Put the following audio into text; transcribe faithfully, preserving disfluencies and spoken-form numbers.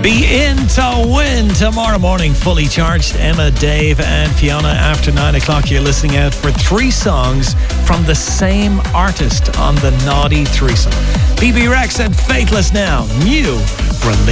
Be in to win tomorrow morning, fully charged. Emma, Dave and Fiona after nine o'clock. You're listening out for three songs from the same artist on the Naughty Threesome. B B Rex and Faithless now. New release.